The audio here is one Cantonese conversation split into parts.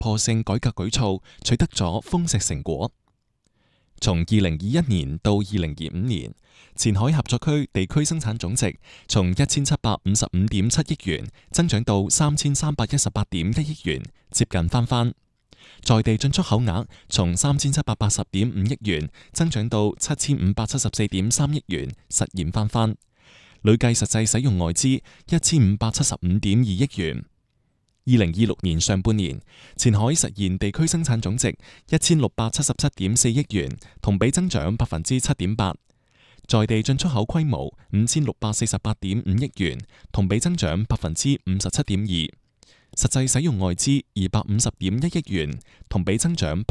破性改革舉措取得咗豐碩成果。從2021年到2025年，前海合作區地區生產總值從1755.7億元增長到3318.1億元，接近翻番。在地進出口額從3780.5億元增長到7574.3億元，實現翻番。累計實際使用外資1575.2億元。2026年上半年，前海實現地區生產總值1677.4億元，同比增長7.8%。在地進出口規模5648.5億元，同比增長57.2%。實際使用外資250.1億元，同比增長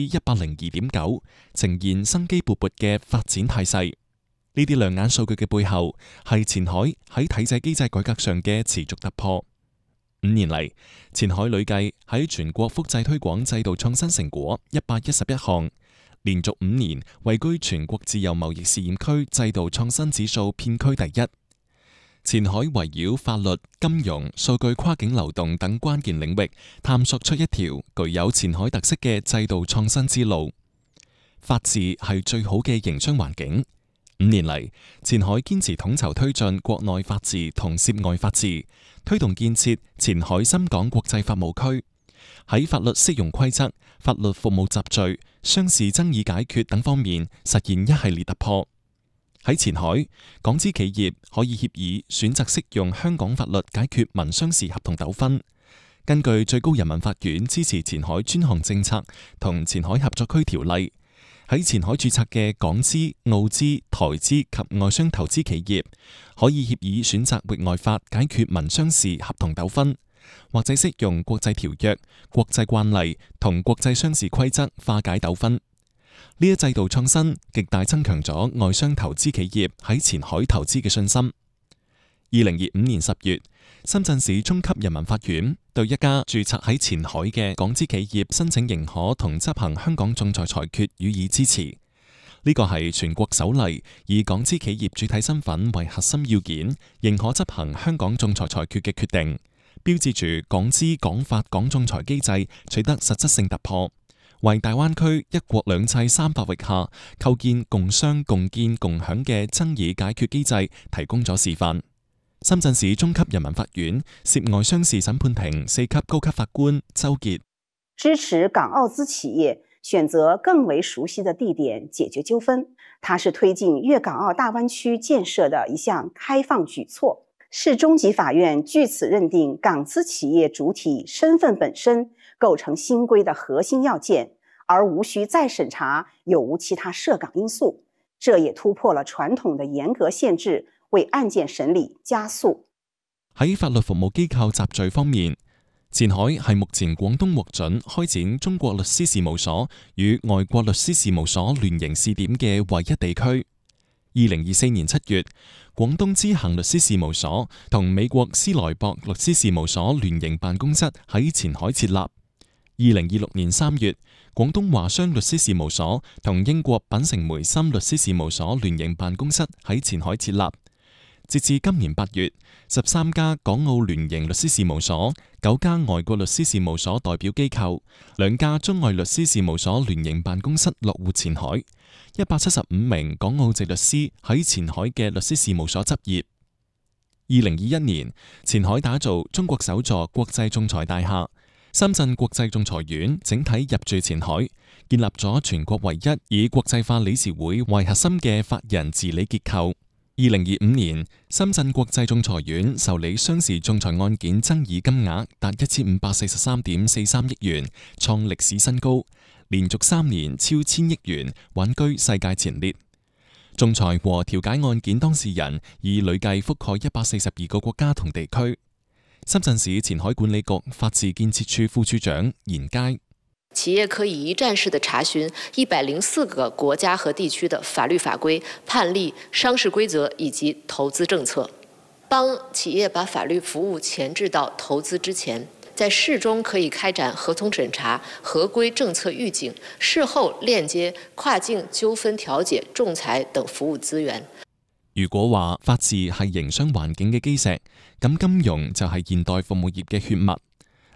102.9%，呈現生機勃勃嘅發展態勢。呢啲亮眼數據嘅背後，係前海喺體制機制改革上嘅持續突破。5年嚟，前海累計喺全國複製推廣制度創新成果111項，連續5年位居全國自由貿易試驗區制度創新指數片區第一。前海圍繞法律、金融、數據跨境流動等關鍵領域，探索出一條具有前海特色嘅制度創新之路。法治係最好嘅營商環境。5年嚟，前海堅持統籌推進國內法治同涉外法治，推動建設前海深港國際法務區，喺法律適用規則、法律服務集聚、商事爭議解決等方面實現一系列突破。喺前海，港資企業可以協議選擇適用香港法律解決民商事合同糾紛。根據最高人民法院支持前海專項政策同前海合作區條例，喺前海註冊嘅港資、澳資、台資及外商投資企業，可以協議選擇域外法解決民商事合同糾紛，或者適用國際條約、國際慣例同國際商事規則化解糾紛。呢一制度創新極大增強咗外商投資企業喺前海投資嘅信心。2025年10月，深圳市中級人民法院對一家註冊喺前海嘅港資企業申請認可同執行香港仲裁裁決予以支持。呢個係全國首例以港資企業主體身份為核心要件，認可執行香港仲裁裁決嘅決定，標誌住港資港法港仲裁機制取得實質性突破，為大灣區一國兩制三法域下構建共商共建共享嘅爭議解決機制提供咗示範。深圳市中級人民法院涉外商事審判庭4級高級法官周傑支持港澳資企業選擇更為熟悉的地點解決糾紛，它是推進粵港澳大灣區建設的一項開放舉措。市中級法院據此認定港資企業主體身份本身構成新規的核心要件，而無需再審查有無其他涉港因素，這也突破了傳統的嚴格限制，為案件審理加速。 喺法律服務機構集聚方面，前海係目前廣東獲准開展中國律師事務所與外國律師事務所聯營試點嘅唯一地區。2024年7月，廣東知行律師事務所同美國斯萊博律師事務所聯營辦公室喺前海設立。2026年3月，廣東華商律師事務所同英國品城梅森律師事務所聯營辦公室喺前海設立。截至今年8月，13家港澳聯營律師事務所、9家外國律師事務所代表機構、2家中外律師事務所聯營辦公室落戶前海，175名港澳籍律師喺前海嘅律師事務所執業。2021年，前海打造中國首座國際仲裁大廈，深圳國際仲裁院整體入駐前海，建立咗全國唯一以國際法理事會為核心嘅法人治理結構。2025年，深圳國際仲裁院受理商事仲裁案件爭議金額達1543.43億元，創歷史新高，連續3年超1000億元，穩居世界前列。仲裁和調解案件當事人已累計覆蓋142個國家同地區。深圳市前海管理局法治建設處副處長嚴佳。 企業可以一站式的查詢104個國家和地區的法律法規、判例、商事規則以及投資政策，幫企業把法律服務前置到投資之前，在事中可以開展合同審查、合規政策預警，事後鏈接跨境糾紛調解、仲裁等服務資源。 如果話法治係營商環境嘅基石，咁金融就係現代服務業嘅血脈。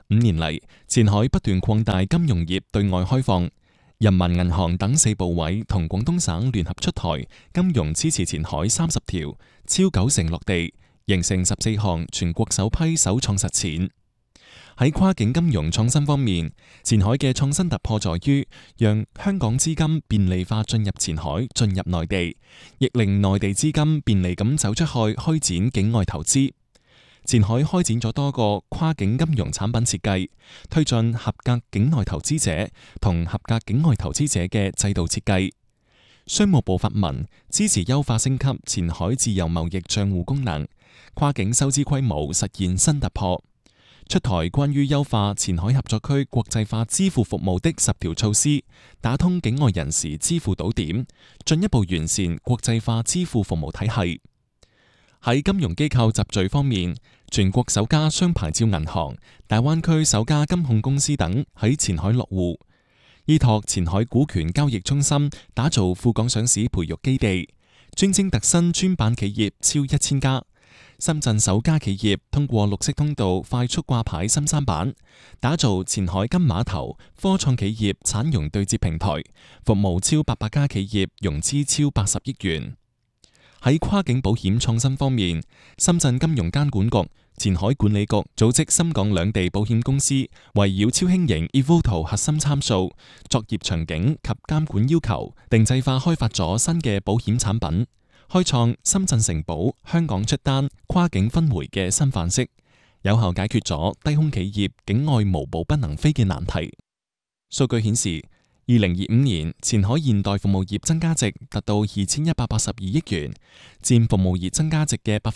5年嚟，前海不斷擴大金融業對外開放，人民銀行等4部委同廣東省聯合出台金融支持前海30條，超90%落地，形成14項全國首批首創實踐。喺跨境金融創新方面，前海嘅創新突破在於讓香港資金便利化進入前海、進入內地，亦令內地資金便利咁走出去開展境外投資。前海開展咗多個跨境金融產品設計，推進合格境內投資者同合格境外投資者嘅制度設計。商務部發文支持優化升級前海自由貿易賬戶功能，跨境收支規模實現新突破。出台關於優化前海合作區國際化支付服務的10條措施，打通境外人士支付島點，進一步完善國際化支付服務體系。喺金融機構集聚方面，全國首家雙牌照銀行、大灣區首家金控公司等喺前海落戶，依託前海股權交易中心打造赴港上市培育基地，專精特新專辦企業超1000家。深圳首家企業通過綠色通道快速掛牌深三板，打造前海金碼頭科創企業產融對接平台，服務超800家企業，融資超80億元。喺跨境保險創新方面，深圳金融監管局、前海管理局組織深港兩地保險公司，圍繞超輕型 eVTOL 核心參數、作業場景及監管要求，定制化開發咗新嘅保險產品，開創深圳承保、香港出單、跨境分回嘅新範式，有效解決咗低空企業境外無保不能飛嘅難題。數據顯示，2025年前海現代服務業增加值達到2182億元，佔服務業增加值嘅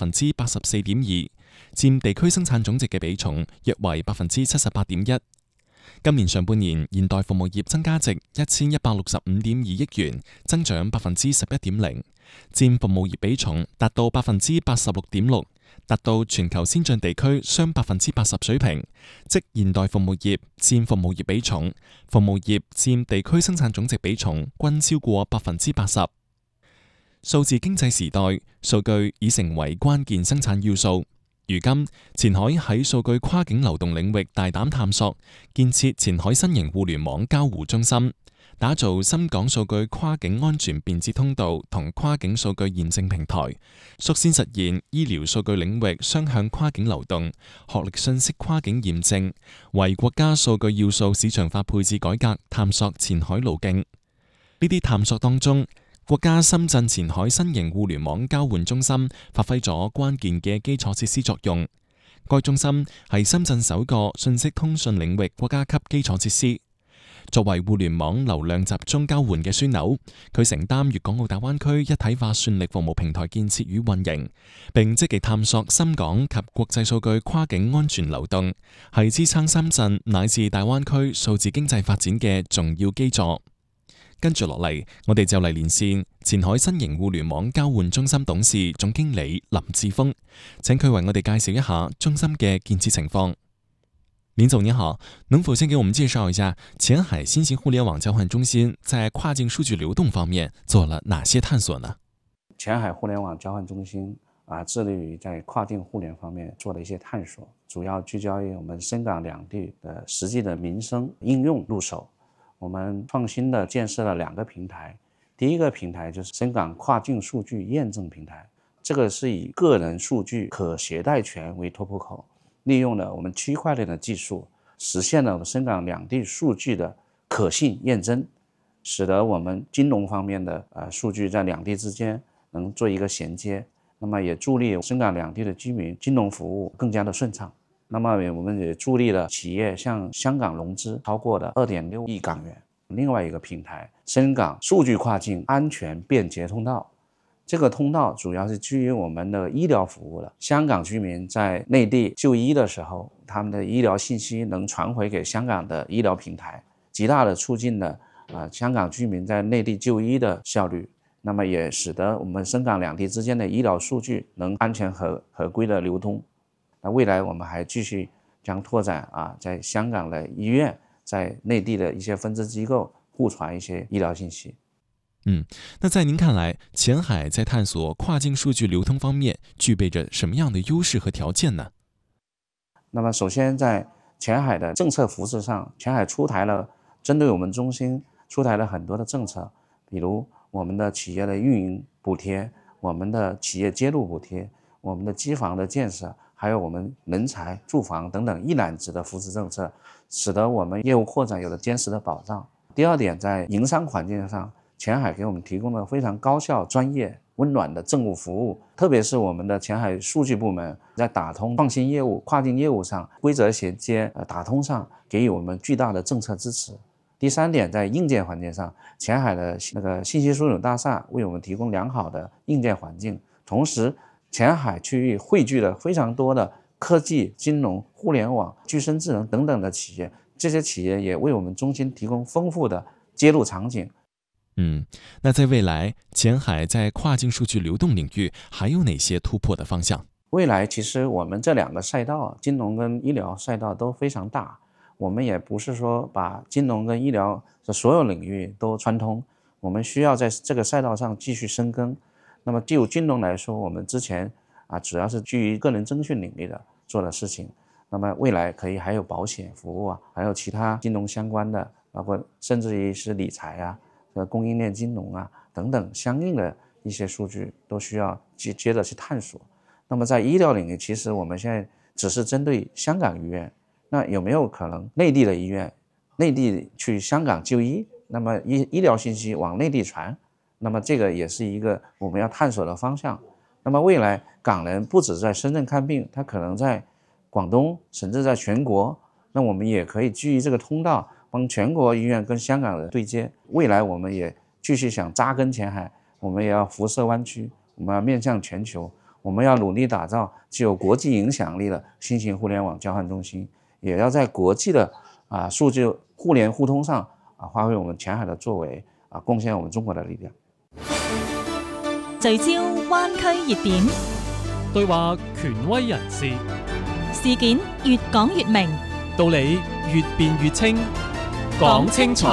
84.2%，佔地區生產總值嘅比重約為78.1%。今年上半年現代服務業增加值1165.2億元，增長11.0%，佔服務業比重達到86.6%，達到全球先進地區雙80%水平，即現代服務業佔服務業比重、服務業佔地區生產總值比重均超過80%。數字經濟時代，數據已成為關鍵生產要素。如今，前海喺數據跨境流動領域大膽探索，建設前海新型互聯網交互中心，打造深港數據跨境安全便捷通道同跨境數據驗證平台，率先實現醫療數據領域雙向跨境流動、學歷信息跨境驗證，為國家數據要素市場化配置改革探索前海路徑。呢啲探索當中，國家深圳前海新型互聯網交換中心發揮咗關鍵嘅基礎設施作用。該中心係深圳首個信息通訊領域國家級基礎設施，作為互聯網流量集中交換嘅樞紐，佢承擔粵港澳大灣區一體化算力服務平台建設與運營，並積極探索深港及國際數據跨境安全流動，係支撐深圳乃至大灣區數字經濟發展嘅重要基礎。跟住落嚟，我哋就嚟連線前海新型互聯網交換中心董事總經理林志峰，請佢為我哋介紹一下中心嘅建設情況。林總您好，能否先給我們介紹一下前海新型互聯網交換中心在跨境數據流動方面做了哪些探索呢？ 前海互聯網交換中心致力於在跨境互聯方面做了一些探索，主要聚焦於我們深港兩地的實際的民生應用入手。我們創新的建設了2個平台，第一個平台就是深港跨境數據驗證平台，這個是以個人數據可攜帶權為突破口，利用了我們區塊鏈的技術，實現了深港兩地數據的可信驗證，使得我們金融方面的數據在兩地之間能做一個銜接，那麼也助力深港兩地的居民金融服務更加的順暢。那麼我們也助力了企業向香港融資超過的2.6億港元。另外一個平台，深港數據跨境安全便捷通道，這個通道主要是基於我們的醫療服務的。香港居民在內地就醫的時候，他們的醫療信息能傳回給香港的醫療平台，極大的促進了香港居民在內地就醫的效率。那麼也使得我們深港兩地之間的醫療數據能安全合規的流通。那未來我們還繼續將拓展在香港的醫院，在內地的一些分支機構互傳一些醫療信息。 那在您看來，前海在探索跨境數據流通方面具備着什麼樣的優勢和條件呢？ 那麼首先在前海的政策扶持上，前海针对我们中心出台了很多的政策，比如我们的企业的运营补贴，我们的企业接入补贴，我们的机房的建设，还有我们人才、住房等等一揽子的扶持政策，使得我们业务扩展有了坚实的保障。第二点，在营商环境上，前海给我们提供了非常高效、专业、温暖的政务服务，特别是我们的前海数据部门在打通创新业务、跨境业务上、规则衔接、打通上给予我们巨大的政策支持。第三点，在硬件环境上，前海的那个信息枢纽大厦为我们提供良好的硬件环境，同时前海区域汇聚了非常多的科技、金融、互联网、具身智能等等的企业，这些企业也为我们中心提供丰富的接入场景。 那在未来，前海在跨境数据流动领域还有哪些突破的方向？ 未来其实我们这两个赛道，金融跟医疗赛道都非常大，我们也不是说把金融跟医疗的所有领域都穿通，我们需要在这个赛道上继续深耕。那么就金融来说，我们之前主要是基于个人征信领域的做的事情，那么未来可以还有保险服务还有其他金融相关的，包括甚至于是理财供应链金融等等相应的一些数据都需要接着去探索。那么在医疗领域，其实我们现在只是针对香港医院，那有没有可能内地的医院内地去香港就医，那么医疗信息往内地传，那么这个也是一个我们要探索的方向。那么未来港人不只在深圳看病，他可能在广东甚至在全国，那我们也可以基于这个通道帮全国医院跟香港人对接。未来我们也继续想扎根前海，我们也要辐射湾区，我们要面向全球，我们要努力打造具有国际影响力的新型互联网交换中心，也要在国际的数据互联互通上发挥我们前海的作为贡献我们中国的力量。 聚焦灣區熱點， 對話權威人士， 事件越講越明， 道理越辯越清，講清楚。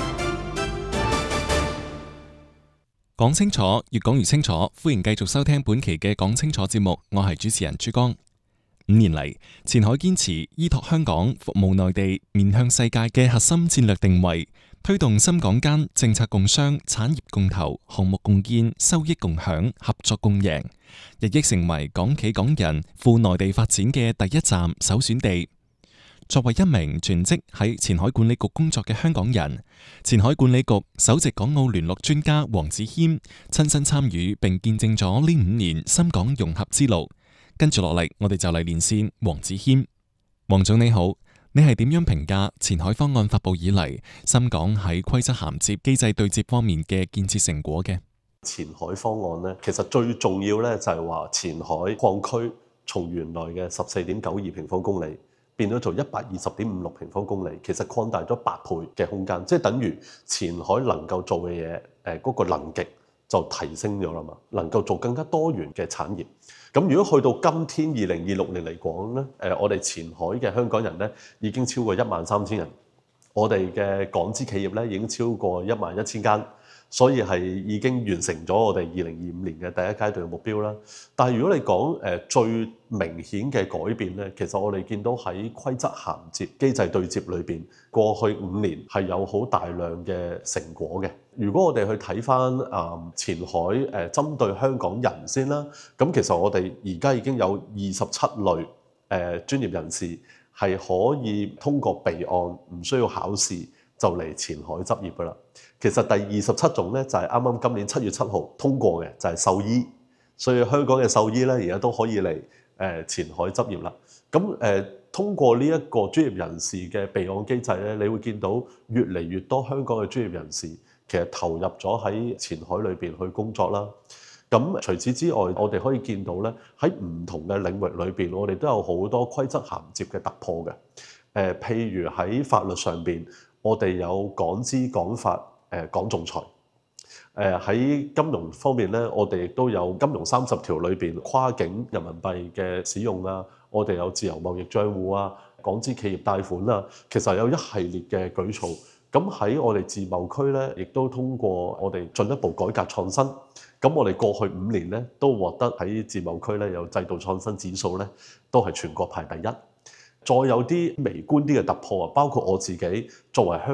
講清楚，越講越清楚。歡迎繼續收聽本期嘅講清楚節目，我係主持人朱江。5年嚟，前海堅持依託香港服務內地，面向世界嘅核心戰略定位，推動深港間政策共商、產業共投、項目共建、收益共享、合作共贏，日益成為港企港人赴內地發展嘅第一站、首選地。作為一名全職喺前海管理局工作嘅香港人，前海管理局首席港澳聯絡專家黃子謙親身參與並見證咗呢5年深港融合之路。跟住落嚟，我哋就嚟連線黃子謙。黃總你好，你係點樣評價前海方案發布以嚟，深港喺規則銜接、機制對接方面嘅建設成果嘅？ 前海方案呢，其實最重要呢就係話前海擴區從原來嘅14.92平方公里變咗做120.56平方公里，其實擴大咗8倍嘅空間，即係等於前海能夠做嘅嘢，嗰個能極就提升咗啦嘛，能夠做更加多元嘅產業。咁如果去到今天2026年嚟講咧，我哋前海嘅香港人咧已經超過13000人，我哋嘅港資企業咧已經超過11000間。所以係已經完成咗我哋2025年嘅第一階段嘅目標啦。但係如果你講最明顯嘅改變咧，其實我哋見到喺規則銜接、機制對接裏邊，過去5年係有好大量嘅成果嘅。如果我哋去睇翻前海針對香港人先啦，咁其實我哋而家已經有27類專業人士係可以通過備案，唔需要考試就嚟前海執業㗎啦。其實第27種咧就係啱啱今年7月7號通過嘅，就係獸醫，所以香港嘅獸醫咧而家都可以嚟前海執業啦。咁通過呢一個專業人士嘅備案機制咧，你會見到越嚟越多香港嘅專業人士其實投入咗喺前海裏邊去工作啦。咁除此之外，我哋可以見到咧喺唔同嘅領域裏邊，我哋都有好多規則銜接嘅突破嘅。譬如喺法律上邊，我哋有港資港法。講仲裁，喺金融方面咧，我哋亦都有金融30條裏邊跨境人民幣嘅使用啊，我哋有自由貿易帳戶啊，港資企業貸款啊，其實有一系列嘅舉措。咁喺我哋自貿區咧，亦都通過我哋進一步改革創新。咁我哋過去5年咧，都獲得喺自貿區咧有制度創新指數咧，都係全國排第一。 再有啲微觀啲嘅突破啊，包括我自己作為香